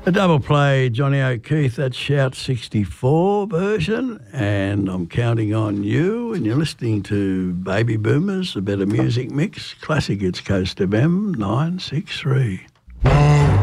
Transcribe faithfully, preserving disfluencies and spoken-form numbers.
A double play, Johnny O'Keefe, that Shout sixty-four version, and I'm counting on you, and you're listening to Baby Boomers, a better music mix. Classic Hits Coast F M nine six three.